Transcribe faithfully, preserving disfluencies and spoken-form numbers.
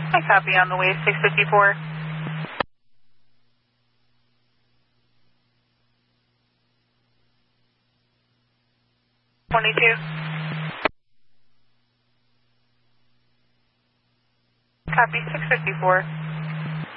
I copy on the way, six fifty-four. twenty-two. Copy, six fifty-four.